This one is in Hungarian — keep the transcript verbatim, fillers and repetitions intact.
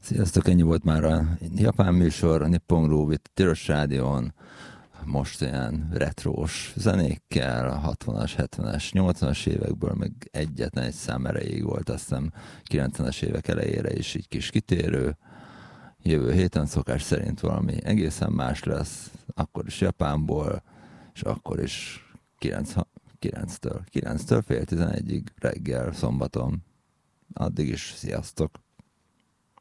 Sziasztok, ennyi volt már a japán műsor, a Nippon Groove itt a Tilos Rádión, most ilyen retrós zenékkel, a hatvanas, hetvenes, nyolcvanas évekből, meg egyetlen egy szám erejéig volt, azt hiszem kilencvenes évek elejére is így kis kitérő. Jövő héten szokás szerint valami egészen más lesz, akkor is Japánból, és akkor is kilenctől fél tizenegyig reggel, szombaton. Addig is sziasztok!